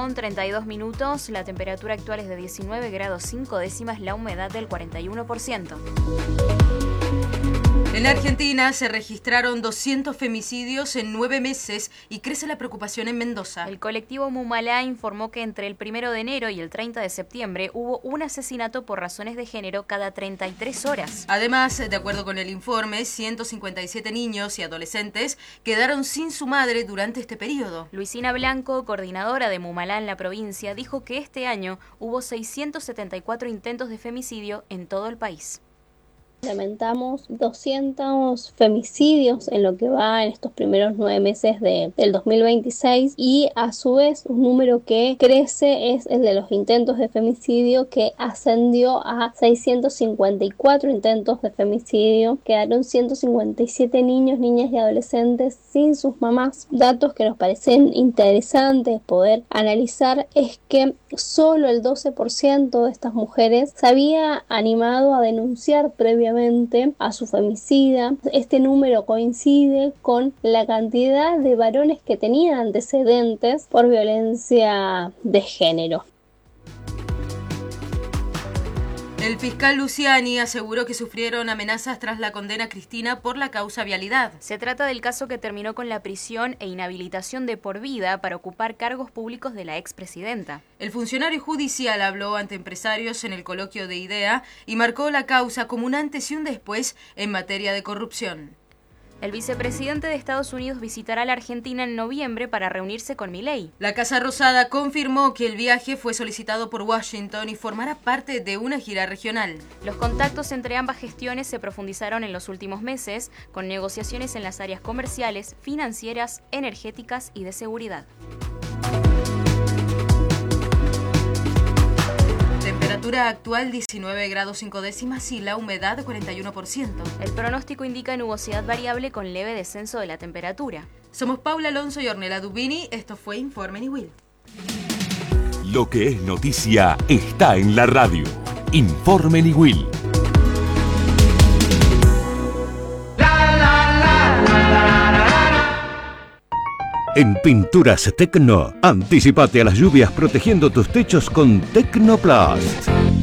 con 32 minutos. La temperatura actual es de 19 grados 5 décimas, la humedad del 41%. En la Argentina se registraron 200 femicidios en 9 meses y crece la preocupación en Mendoza. El colectivo Mumalá informó que entre el 1 de enero y el 30 de septiembre hubo un asesinato por razones de género cada 33 horas. Además, de acuerdo con el informe, 157 niños y adolescentes quedaron sin su madre durante este periodo. Luisina Blanco, coordinadora de Mumalá en la provincia, dijo que este año hubo 674 intentos de femicidio en todo el país. Lamentamos 200 femicidios en lo que va en estos primeros 9 meses del 2026 y a su vez un número que crece es el de los intentos de femicidio, que ascendió a 654 intentos de femicidio. Quedaron 157 niños, niñas y adolescentes sin sus mamás. Datos que nos parecen interesantes poder analizar es que solo el 12% de estas mujeres se había animado a denunciar previamente a su femicida. Este número coincide con la cantidad de varones que tenían antecedentes por violencia de género. El fiscal Luciani aseguró que sufrieron amenazas tras la condena a Cristina por la causa vialidad. Se trata del caso que terminó con la prisión e inhabilitación de por vida para ocupar cargos públicos de la expresidenta. El funcionario judicial habló ante empresarios en el coloquio de IDEA y marcó la causa como un antes y un después en materia de corrupción. El vicepresidente de Estados Unidos visitará la Argentina en noviembre para reunirse con Milei. La Casa Rosada confirmó que el viaje fue solicitado por Washington y formará parte de una gira regional. Los contactos entre ambas gestiones se profundizaron en los últimos meses, con negociaciones en las áreas comerciales, financieras, energéticas y de seguridad. Temperatura actual 19 grados 5 décimas y la humedad 41%. El pronóstico indica nubosidad variable con leve descenso de la temperatura. Somos Paula Alonso y Ornella Dubini. Esto fue Informe Niwil. Lo que es noticia está en la radio. Informe Niwil. En Pinturas Tecno, anticipate a las lluvias protegiendo tus techos con Tecnoplast.